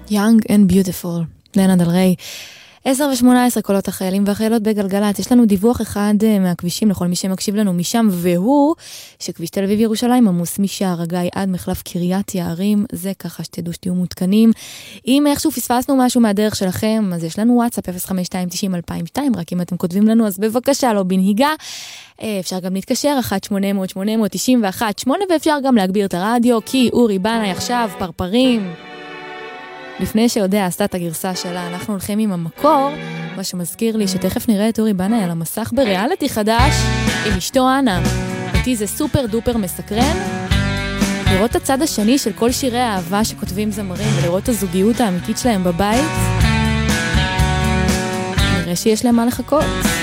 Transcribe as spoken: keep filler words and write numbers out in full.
Young and Beautiful, לנה דל ריי. עשר ושמונה עשרה קולות החיילים והחיילות בגלגלת. יש לנו דיווח אחד מהכבישים לכל מי שמקשיב לנו משם, והוא שכביש תל אביב ירושלים עמוס משער הגיא עד מחלף קריית יערים. זה ככה שתדעו שתהיו מותקנים. אם איכשהו פספסנו משהו מהדרך שלכם, אז יש לנו וואטסאפ אפס חמש שתיים תשעים אלפיים ושתיים, רק אם אתם כותבים לנו אז בבקשה, לא בנהיגה. אפשר גם להתקשר אחת שמונה אפס אפס שמונה תשע אחת שמונה, ואפשר גם להגביר את הרדיו, כי אורי בנאי עכשיו פרפרים. לפני שיודע עשתה את הגרסה שלה, אנחנו הולכים עם המקור, מה שמזכיר לי שתכף נראה את אורי בנאי על המסך בריאליטי חדש עם אשתו אנה. אותי זה סופר דופר מסקרן, לראות את הצד השני של כל שירי האהבה שכותבים זמרים, ולראות את הזוגיות האמיתית שלהם בבית. נראה שיש להם מה לחכות.